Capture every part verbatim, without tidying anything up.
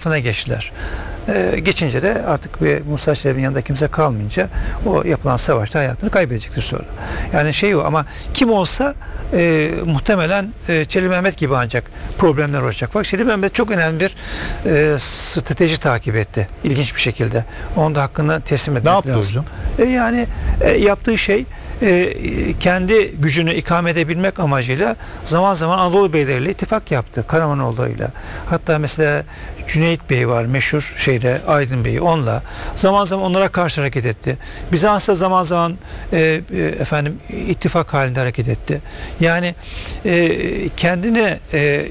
altına geçtiler. Ee, geçince de artık bir Musa Çelebi'nin yanında kimse kalmayınca o yapılan savaşta hayatını kaybedecektir sonra. Yani şey o, ama kim olsa e, muhtemelen e, Çelebi Mehmet gibi ancak problemler olacak. Bak, Çelebi Mehmet çok önemli bir e, strateji takip etti. İlginç bir şekilde. Onun da hakkını teslim etmek Ne yaptı lazım. hocam? E, yani e, yaptığı şey e, kendi gücünü ikame edebilmek amacıyla zaman zaman Anadolu beyleriyle ittifak yaptı. Karamanoğulları'yla. Hatta mesela Cüneyt Bey var meşhur şeyde, Aydın Bey'i, onunla zaman zaman onlara karşı hareket etti. Bizans'ta zaman zaman e, e, efendim ittifak halinde hareket etti. Yani e, kendine e,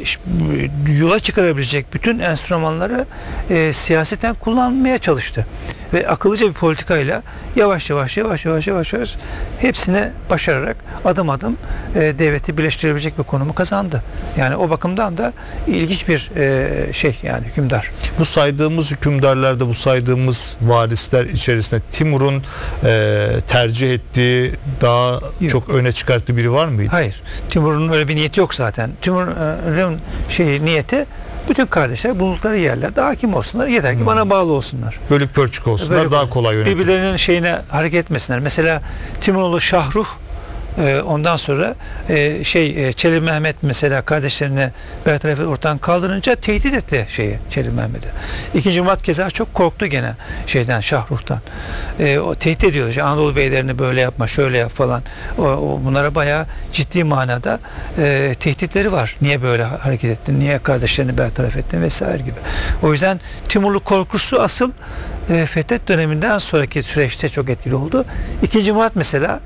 yola çıkarabilecek bütün enstrümanları e, siyaseten kullanmaya çalıştı. Ve akıllıca bir politikayla yavaş yavaş yavaş yavaş yavaş yavaş hepsini başararak adım adım e, devleti birleştirebilecek bir konumu kazandı. Yani o bakımdan da ilginç bir e, şey, yani hükümdar. Bu saydığımız hükümdarlarda, bu saydığımız varisler içerisinde Timur'un e, tercih ettiği, daha Yok. çok öne çıkarttığı biri var mıydı? Hayır. Timur'un öyle bir niyeti yok zaten. Timur'un şey niyeti, bütün kardeşler bulundukları yerlerde hakim olsunlar. Yeter ki hmm. bana bağlı olsunlar. Bölük pörçük olsunlar, Böyle daha kolay yönetim. Birbirlerinin şeyine hareket etmesinler. Mesela Timuroğlu Şahruh e, ondan sonra e, şey e, Çelebi Mehmet mesela kardeşlerini bertaraf ortadan kaldırınca tehdit etti şeyi, Çelebi Mehmet'i. İkinci Murat keza çok korktu gene şeyden, Şahruh'tan. E, o tehdit ediyordu. İşte Anadolu beylerini böyle yapma, şöyle yap falan. O, o bunlara bayağı ciddi manada e, tehditleri var. Niye böyle hareket ettin? Niye kardeşlerini bertaraf ettin vesaire gibi. O yüzden Timurlu korkusu asıl e, Fethet döneminden sonraki süreçte çok etkili oldu. İkinci Murat mesela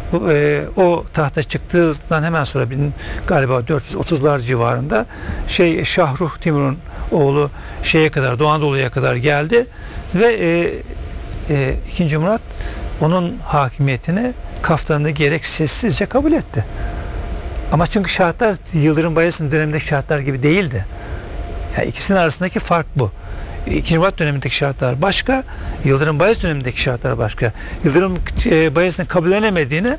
e, o tahta çıktığından hemen sonra bin, galiba dört yüz otuzlar civarında şey Şahruh Timur'un oğlu şeye kadar, Doğu Anadolu'ya kadar geldi ve e, e, ikinci Murat onun hakimiyetini kaftanını giyerek sessizce kabul etti. Ama çünkü şartlar Yıldırım Bayezid'in dönemindeki şartlar gibi değildi. Yani ikisinin arasındaki fark bu. İkinci Murat dönemindeki şartlar başka, Yıldırım Bayezid dönemindeki şartlar başka. Yıldırım e, Bayezid'in kabullenemediğini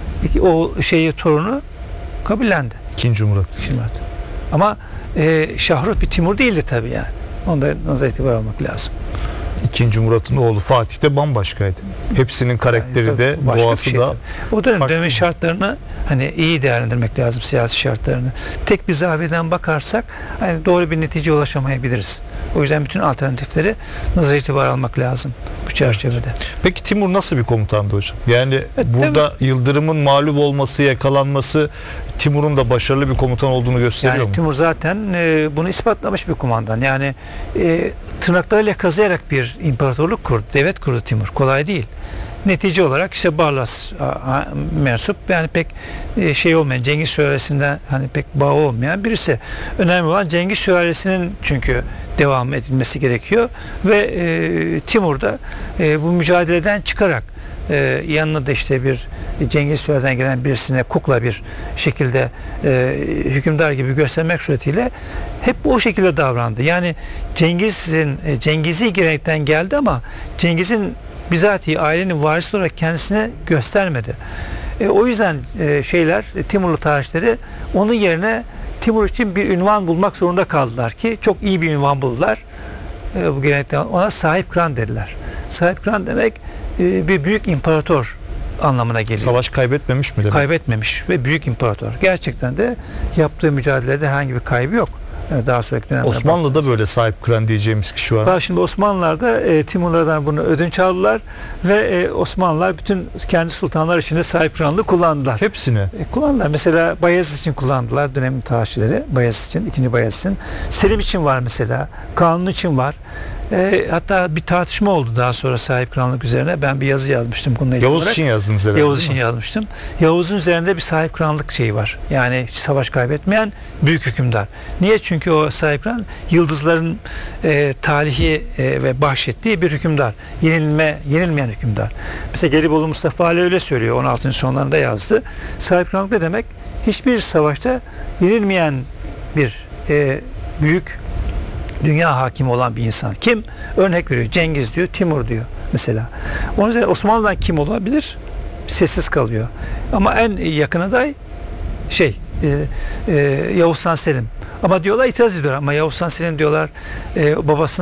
o şeyi torunu kabullendi. İkinci Murat. İkinci Murat. Ama e, Şahruh bir Timur değildi tabii yani. Onda nazar itibar almak lazım. İkinci Murat'ın oğlu Fatih de bambaşkaydı. Hepsinin karakteri yani, de, doğası şey da. O dönem dönemin şartlarını hani iyi değerlendirmek lazım, siyasi şartlarını. Tek bir zaviyeden bakarsak hani doğru bir neticeye ulaşamayabiliriz. O yüzden bütün alternatifleri nazar itibar almak lazım bu çerçevede. Peki Timur nasıl bir komutandı hocam? Yani evet, burada Yıldırım'ın mağlup olması, yakalanması Timur'un da başarılı bir komutan olduğunu gösteriyor yani mu? Timur zaten e, bunu ispatlamış bir kumandan. Yani e, tırnaklarıyla kazıyarak bir imparatorluk kurdu, devlet kurdu Timur. Kolay değil. Netice olarak işte Barlas a, a, mensup, yani pek e, şey olmayan, Cengiz sülalesinden hani pek bağı olmayan birisi. Önemli olan Cengiz sülalesinin çünkü devam edilmesi gerekiyor ve e, Timur da e, bu mücadeleden çıkarak e, yanına da işte bir Cengiz sülalesinden gelen birisine kukla bir şekilde e, hükümdar gibi göstermek suretiyle hep o şekilde davrandı. Yani Cengiz'in e, Cengiz'i gelenekten geldi ama Cengiz'in bizatihi ailenin varisi olarak kendisine göstermedi. E, o yüzden e, şeyler, e, Timurlu tarihçileri onun yerine Timur için bir ünvan bulmak zorunda kaldılar ki çok iyi bir ünvan buldular. E, bu gelenekten ona sahip kıran dediler. Sahip kıran demek e, bir büyük imparator anlamına geliyor. Savaş kaybetmemiş mi demek? Kaybetmemiş ve büyük imparator. Gerçekten de yaptığı mücadelede herhangi bir kaybı yok. Daha sonraki dönemde Osmanlı'da baktınız, böyle sahip kıran diyeceğimiz kişi var. Bak şimdi Osmanlılar'da e, Timurlardan bunu ödünç aldılar ve e, Osmanlılar bütün kendi sultanlar için de sahip kıranlığı kullandılar. Hepsini? E, kullandılar. Mesela Bayezid için kullandılar dönemin tarihçileri. Bayezid için, ikinci Bayezid için. Selim için var mesela. Kanun için var. E, hatta bir tartışma oldu daha sonra sahip kıranlık üzerine. Ben bir yazı yazmıştım bununla ilgili Yavuz olarak. için yazdınız herhalde. Yavuz için yazmıştım. Yavuz'un üzerinde bir sahip kıranlık şeyi var. Yani hiç savaş kaybetmeyen büyük hükümdar. Niye? Çünkü o sahip kıran yıldızların e, talihi e, ve bahşettiği bir hükümdar. Yenilme, yenilmeyen hükümdar. Mesela Gelibolu Mustafa Ali öyle söylüyor. on altıncı sonlarında yazdı. Sahip kıranlık ne demek? Hiçbir savaşta yenilmeyen bir e, büyük dünya hakimi olan bir insan. Kim? Örnek veriyor. Cengiz diyor, Timur diyor mesela. Onun üzerine Osmanlı'dan kim olabilir? Sessiz kalıyor. Ama en yakın aday şey e, e, Yavuz Han Selim. Ama diyorlar itiraz ediyorlar. Ama Yavuz Han Selim diyorlar e, babasına